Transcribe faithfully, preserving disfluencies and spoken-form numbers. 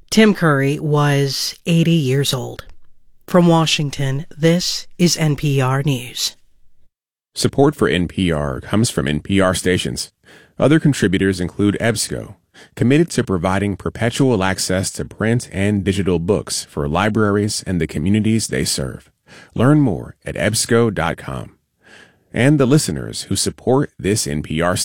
Tim Curry was eighty years old. From Washington, this is N P R News. Support for N P R comes from N P R stations. Other contributors include EBSCO, committed to providing perpetual access to print and digital books for libraries and the communities they serve. Learn more at E B S C O dot com. And the listeners who support this N P R station.